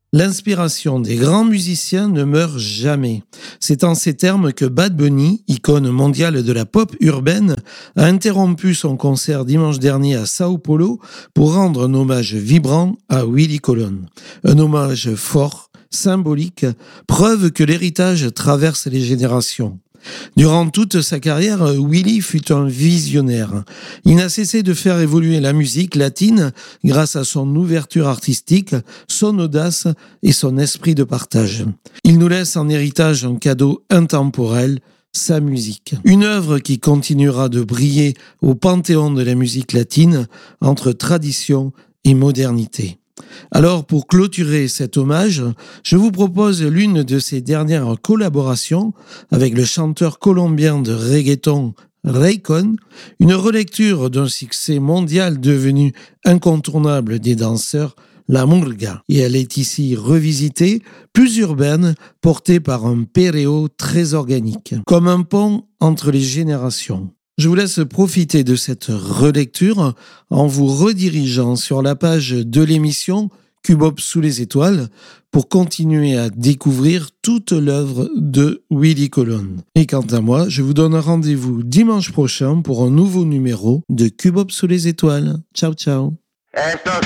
L'inspiration des grands musiciens ne meurt jamais. C'est en ces termes que Bad Bunny, icône mondiale de la pop urbaine, a interrompu son concert dimanche dernier à Sao Paulo pour rendre un hommage vibrant à Willie Colon. Un hommage fort, symbolique, preuve que l'héritage traverse les générations. Durant toute sa carrière, Willie fut un visionnaire. Il n'a cessé de faire évoluer la musique latine grâce à son ouverture artistique, son audace et son esprit de partage. Il nous laisse en héritage un cadeau intemporel, sa musique. Une œuvre qui continuera de briller au panthéon de la musique latine entre tradition et modernité. Alors, pour clôturer cet hommage, je vous propose l'une de ses dernières collaborations avec le chanteur colombien de reggaeton Raycon, une relecture d'un succès mondial devenu incontournable des danseurs, la murga. Et elle est ici revisitée, plus urbaine, portée par un perreo très organique, comme un pont entre les générations. Je vous laisse profiter de cette relecture en vous redirigeant sur la page de l'émission Cubop sous les étoiles pour continuer à découvrir toute l'œuvre de Willie Colon. Et quant à moi, je vous donne rendez-vous dimanche prochain pour un nouveau numéro de Cubop sous les étoiles. Ciao, ciao.